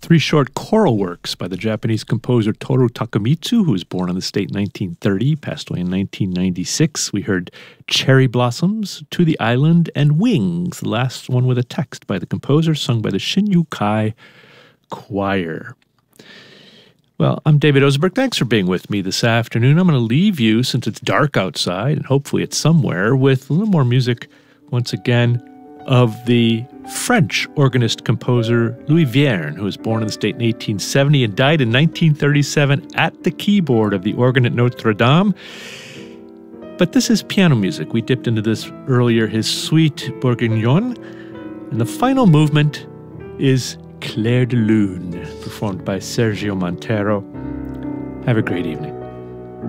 three short choral works by the Japanese composer Toru Takemitsu, who was born on this date in 1930, passed away in 1996. We heard Cherry Blossoms, To the Island, and Wings, the last one with a text by the composer, sung by the Shin-Yu-Kai Choir. Well, I'm David Osenberg. Thanks for being with me this afternoon. I'm going to leave you, since it's dark outside, and hopefully it's somewhere, with a little more music, once again, of the French organist-composer Louis Vierne, who was born in the state in 1870 and died in 1937 at the keyboard of the organ at Notre Dame. But this is piano music. We dipped into this earlier, his Suite Bourguignon. And the final movement is Clair de Lune, performed by Sergio Montero. Have a great evening.